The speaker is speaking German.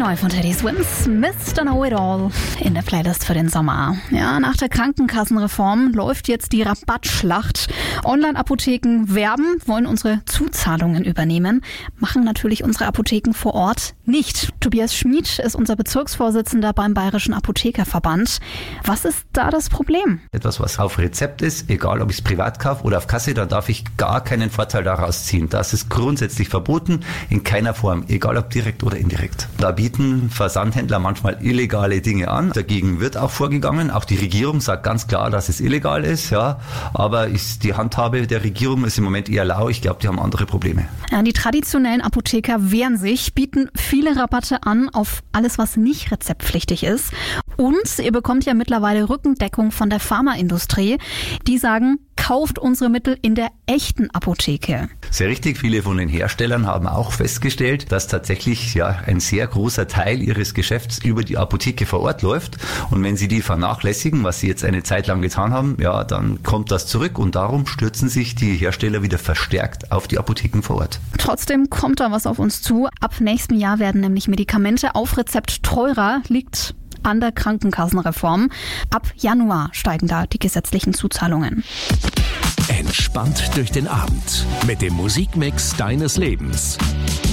Neu von Teddy Swims, Mr. Know It All in der Playlist für den Sommer. Ja, nach der Krankenkassenreform läuft jetzt die Rabattschlacht. Online-Apotheken werben, wollen unsere Zuzahlungen übernehmen, machen natürlich unsere Apotheken vor Ort nicht. Tobias Schmid ist unser Bezirksvorsitzender beim Bayerischen Apothekerverband. Was ist da das Problem? Etwas, was auf Rezept ist, egal ob ich es privat kaufe oder auf Kasse, dann darf ich gar keinen Vorteil daraus ziehen. Das ist grundsätzlich verboten, in keiner Form, egal ob direkt oder indirekt. Da bieten Versandhändler manchmal illegale Dinge an. Dagegen wird auch vorgegangen. Auch die Regierung sagt ganz klar, dass es illegal ist. Ja. Aber die Handhabe der Regierung ist im Moment eher lau. Ich glaube, die haben andere Probleme. Ja, die traditionellen Apotheker wehren sich, bieten viele Rabatte an auf alles, was nicht rezeptpflichtig ist. Und ihr bekommt ja mittlerweile Rückendeckung von der Pharmaindustrie. Die sagen, kauft unsere Mittel in der echten Apotheke. Sehr richtig. Viele von den Herstellern haben auch festgestellt, dass tatsächlich ein sehr großer Teil ihres Geschäfts über die Apotheke vor Ort läuft. Und wenn sie die vernachlässigen, was sie jetzt eine Zeit lang getan haben, dann kommt das zurück. Und darum stürzen sich die Hersteller wieder verstärkt auf die Apotheken vor Ort. Trotzdem kommt da was auf uns zu. Ab nächstem Jahr werden nämlich Medikamente auf Rezept teurer, liegt an der Krankenkassenreform. Ab Januar steigen da die gesetzlichen Zuzahlungen. Entspannt durch den Abend mit dem Musikmix deines Lebens.